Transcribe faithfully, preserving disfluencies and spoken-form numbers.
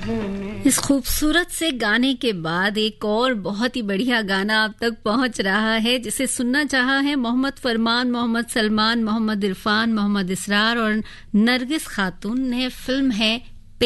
इस खूबसूरत से गाने के बाद एक और बहुत ही बढ़िया गाना आप तक पहुंच रहा है जिसे सुनना चाहा है मोहम्मद फरमान, मोहम्मद सलमान, मोहम्मद इरफान, मोहम्मद इसरार और नरगिस खातून ने। फिल्म है